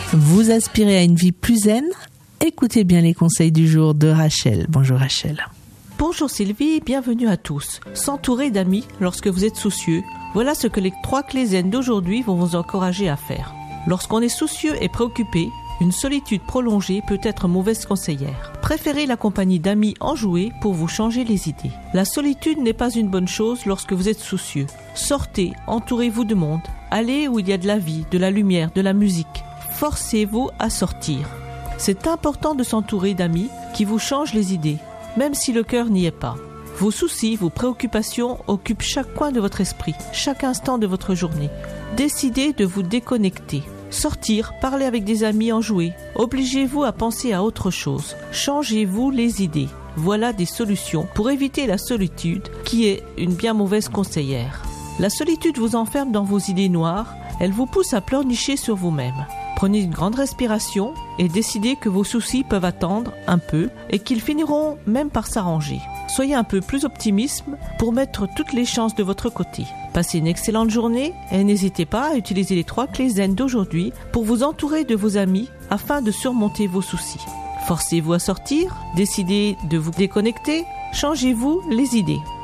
Vous aspirez à une vie plus zen? Écoutez bien les conseils du jour de Rachel. Bonjour Rachel. Bonjour Sylvie, bienvenue à tous. S'entourer d'amis lorsque vous êtes soucieux, voilà ce que les 3 clés zen d'aujourd'hui vont vous encourager à faire. Lorsqu'on est soucieux et préoccupé, une solitude prolongée peut être mauvaise conseillère. Préférez la compagnie d'amis enjoués pour vous changer les idées. La solitude n'est pas une bonne chose lorsque vous êtes soucieux. Sortez, entourez-vous de monde, allez où il y a de la vie, de la lumière, de la musique. Forcez-vous à sortir. C'est important de s'entourer d'amis qui vous changent les idées, même si le cœur n'y est pas. Vos soucis, vos préoccupations occupent chaque coin de votre esprit, chaque instant de votre journée. Décidez de vous déconnecter. Sortir, parler avec des amis enjoués. Obligez-vous à penser à autre chose. Changez-vous les idées. Voilà des solutions pour éviter la solitude qui est une bien mauvaise conseillère. La solitude vous enferme dans vos idées noires. Elle vous pousse à pleurnicher sur vous-même. Prenez une grande respiration et décidez que vos soucis peuvent attendre un peu et qu'ils finiront même par s'arranger. Soyez un peu plus optimiste pour mettre toutes les chances de votre côté. Passez une excellente journée et n'hésitez pas à utiliser les 3 clés zen d'aujourd'hui pour vous entourer de vos amis afin de surmonter vos soucis. Forcez-vous à sortir, décidez de vous déconnecter, changez-vous les idées.